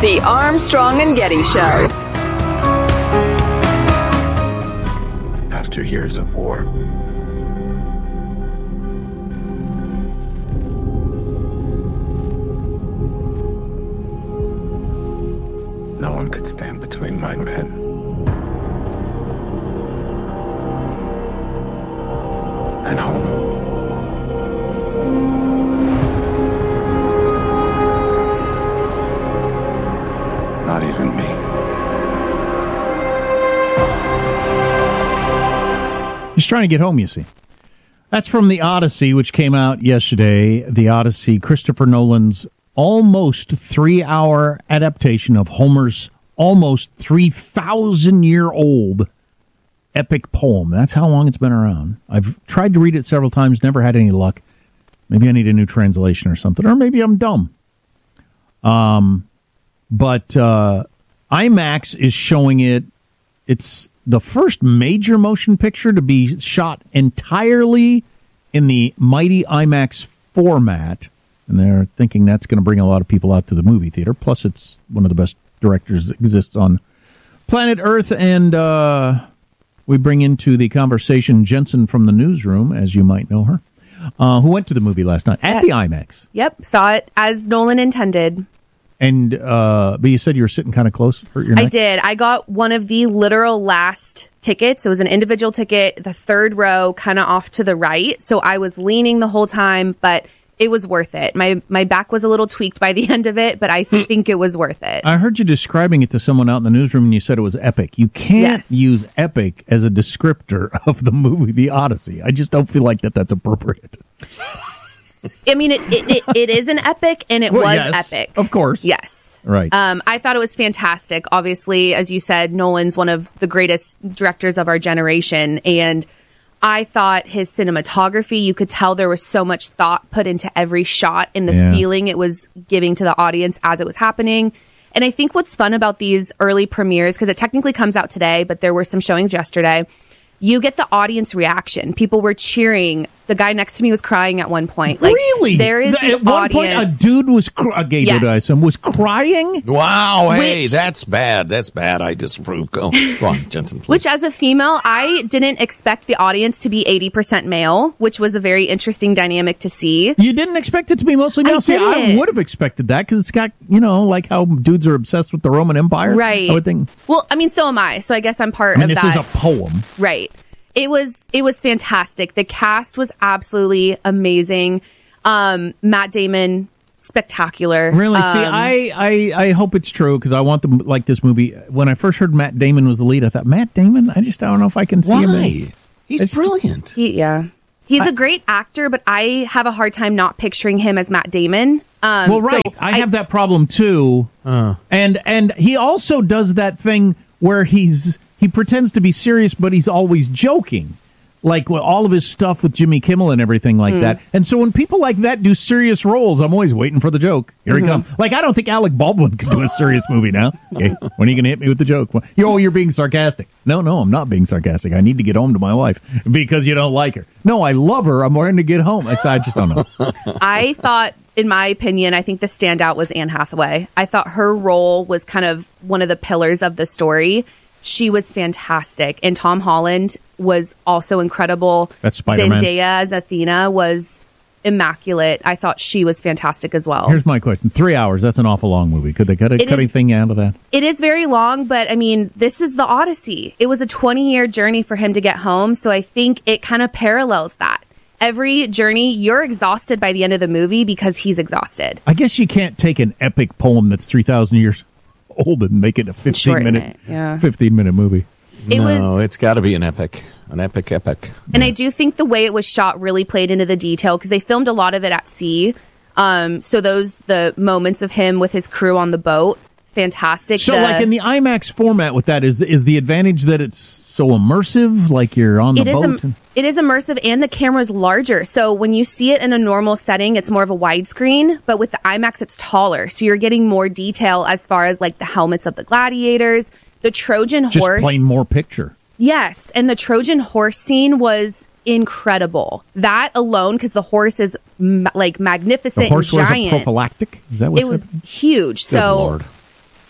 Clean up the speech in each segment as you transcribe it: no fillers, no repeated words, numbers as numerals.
The Armstrong and Getty Show. After years of war, no one could stand between my men and home. Not even me. He's trying to get home, you see. That's from The Odyssey, which came out yesterday. The Odyssey, Christopher Nolan's almost 3-hour adaptation of Homer's almost 3,000-year-old epic poem. That's how long it's been around. I've tried to read it several times, never had any luck. Maybe I need a new translation or something, or maybe I'm dumb. But IMAX is showing it. It's the first major motion picture to be shot entirely in the mighty IMAX format. And they're thinking that's going to bring a lot of people out to the movie theater. Plus, it's one of the best directors that exists on planet Earth. And we bring into the conversation Jensen from the newsroom, as you might know her, who went to the movie last night at the IMAX. Yep, saw it as Nolan intended. And but you said you were sitting kind of close. Hurt your neck? I did. I got one of the literal last tickets. It was an individual ticket, the third row, kind of off to the right. So I was leaning the whole time, but it was worth it. My back was a little tweaked by the end of it, but I think it was worth it. I heard you describing it to someone out in the newsroom, and you said it was epic. You can't use epic as a descriptor of the movie The Odyssey. I just don't feel like that's appropriate. I mean, it is an epic, and it was epic. Of course. Yes. Right. I thought it was fantastic. Obviously, as you said, Nolan's one of the greatest directors of our generation, and I thought his cinematography, you could tell there was so much thought put into every shot and the feeling it was giving to the audience as it was happening. And I think what's fun about these early premieres, because it technically comes out today, but there were some showings yesterday, you get the audience reaction. People were cheering. The guy next to me was crying at one point. Like, really? There is at one point, a dude was a gay dude, I assume, was crying. Wow! Hey, that's bad. That's bad. I disapprove. Go on, Jensen. Please. Which, as a female, I didn't expect the audience to be 80% male, which was a very interesting dynamic to see. You didn't expect it to be mostly male? I would have expected that because it's got, like how dudes are obsessed with the Roman Empire, right? I would think. Well, I mean, so am I. So I guess I'm part of that. This is a poem, right? It was fantastic. The cast was absolutely amazing. Matt Damon, spectacular. Really? See, I hope it's true because I want them like this movie. When I first heard Matt Damon was the lead, I thought, Matt Damon? I don't know if I can see him. Why? He's brilliant. He's a great actor, but I have a hard time not picturing him as Matt Damon. Well, right. So I have that problem too. And he also does that thing where he pretends to be serious, but he's always joking. Like all of his stuff with Jimmy Kimmel and everything like that. And so when people like that do serious roles, I'm always waiting for the joke. Here he comes. Like, I don't think Alec Baldwin can do a serious movie now. Okay, when are you going to hit me with the joke? You're being sarcastic. No, I'm not being sarcastic. I need to get home to my wife because you don't like her. No, I love her. I'm wanting to get home. I just don't know. I thought, in my opinion, I think the standout was Anne Hathaway. I thought her role was kind of one of the pillars of the story. She was fantastic. And Tom Holland was also incredible. That's Spider-Man. Zendaya as Athena was immaculate. I thought she was fantastic as well. Here's my question. 3 hours, that's an awful long movie. Could they cut anything out of that? It is very long, but I mean, this is the Odyssey. It was a 20-year journey for him to get home, so I think it kind of parallels that. Every journey, you're exhausted by the end of the movie because he's exhausted. I guess you can't take an epic poem that's 3,000 years old and make it a 15-minute movie. It's got to be an epic. An epic. And I do think the way it was shot really played into the detail because they filmed a lot of it at sea. So the moments of him with his crew on the boat, fantastic. So like in the IMAX format with that, is the advantage that it's so immersive, like you're on the boat? It is immersive and the camera's larger. So when you see it in a normal setting, it's more of a widescreen, but with the IMAX, it's taller. So you're getting more detail as far as like the helmets of the gladiators, the Trojan horse. Just plain more picture. Yes. And the Trojan horse scene was incredible. That alone, because the horse is magnificent the horse and giant. Was a prophylactic? Is that what it was huge? Good Lord.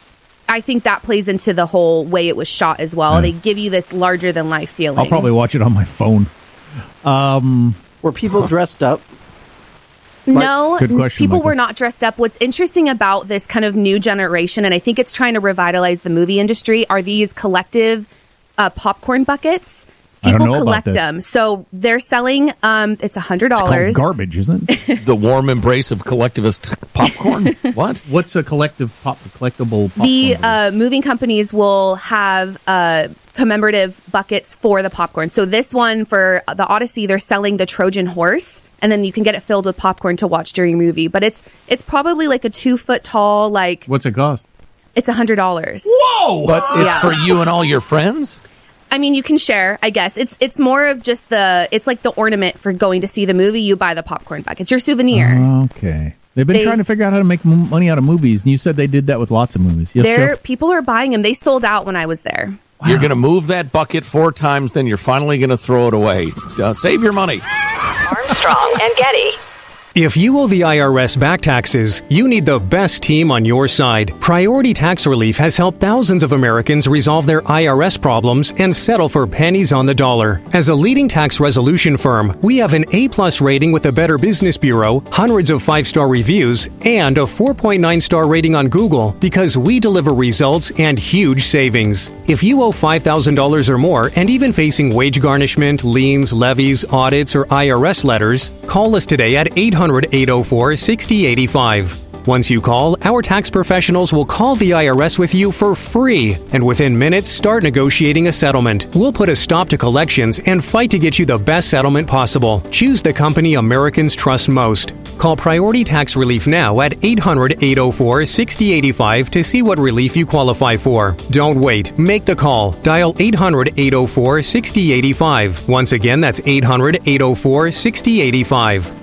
I think that plays into the whole way it was shot as well. They give you this larger than life feeling. I'll probably watch it on my phone. Were people dressed up? No, Good question, people Michael. were not dressed up. What's interesting about this kind of new generation, and I think it's trying to revitalize the movie industry, are these collective popcorn buckets. I don't People know about collect this. them. So they're selling, it's $100. It's called garbage, isn't it? The warm embrace of collectivist popcorn. What? What's a collectible popcorn? The moving companies will have commemorative buckets for the popcorn. So this one for the Odyssey, they're selling the Trojan horse, and then you can get it filled with popcorn to watch during a movie. But it's probably like a 2 foot tall, like What's it cost? it's $100. Whoa! But it's Yeah. for you and all your friends? I mean, you can share, I guess. It's more of just it's like the ornament for going to see the movie. You buy the popcorn bucket. It's your souvenir. Okay. They've been trying to figure out how to make money out of movies, and you said they did that with lots of movies. Yes, Joe? People are buying them. They sold out when I was there. Wow. You're going to move that bucket 4 times, then you're finally going to throw it away. Save your money. Armstrong and Getty. If you owe the IRS back taxes, you need the best team on your side. Priority Tax Relief has helped thousands of Americans resolve their IRS problems and settle for pennies on the dollar. As a leading tax resolution firm, we have an A+ rating with the Better Business Bureau, hundreds of 5-star reviews, and a 4.9-star rating on Google because we deliver results and huge savings. If you owe $5,000 or more and even facing wage garnishment, liens, levies, audits, or IRS letters, call us today at 800-804-6085. Once you call, our tax professionals will call the IRS with you for free, and within minutes, start negotiating a settlement. We'll put a stop to collections and fight to get you the best settlement possible. Choose the company Americans trust most. Call Priority Tax Relief now at 800-804-6085 to see what relief you qualify for. Don't wait. Make the call. Dial 800-804-6085. Once again, that's 800-804-6085.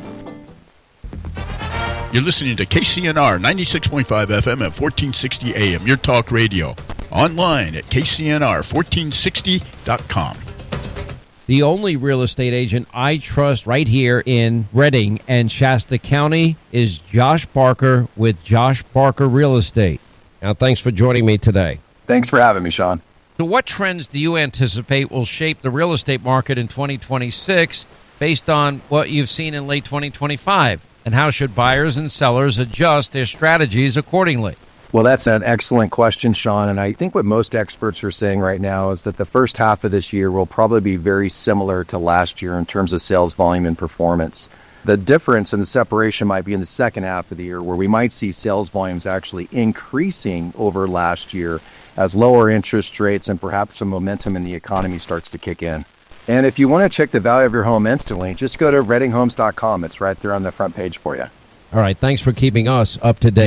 You're listening to KCNR 96.5 FM at 1460 AM, your talk radio. Online at KCNR1460.com. The only real estate agent I trust right here in Redding and Shasta County is Josh Barker with Josh Barker Real Estate. Now, thanks for joining me today. Thanks for having me, Sean. So what trends do you anticipate will shape the real estate market in 2026 based on what you've seen in late 2025? And how should buyers and sellers adjust their strategies accordingly? Well, that's an excellent question, Sean. And I think what most experts are saying right now is that the first half of this year will probably be very similar to last year in terms of sales volume and performance. The difference and the separation might be in the second half of the year, where we might see sales volumes actually increasing over last year as lower interest rates and perhaps some momentum in the economy starts to kick in. And if you want to check the value of your home instantly, just go to reddinghomes.com. It's right there on the front page for you. All right, thanks for keeping us up to date.